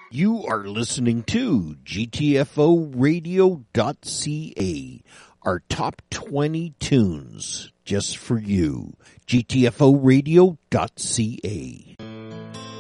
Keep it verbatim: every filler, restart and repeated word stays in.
You are listening to G T F O radio dot C A, our top twenty tunes just for you. G T F O radio dot C A.